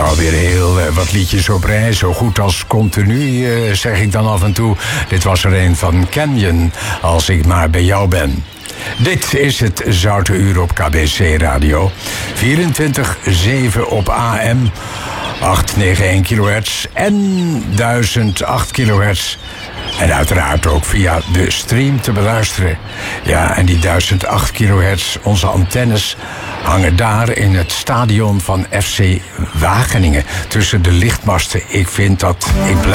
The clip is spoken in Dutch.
alweer heel wat liedjes op rij. Zo goed als continu, zeg ik dan af en toe. Dit was er een van Canyon, Als ik maar bij jou ben. Dit is het Zoute Uur op KBC Radio. 24/7 op AM, 891 kHz en 1008 kHz. En uiteraard ook via de stream te beluisteren. Ja, en die 1008 kHz, onze antennes, hangen daar in het stadion van FC Wageningen. Tussen de lichtmasten. Ik vind dat...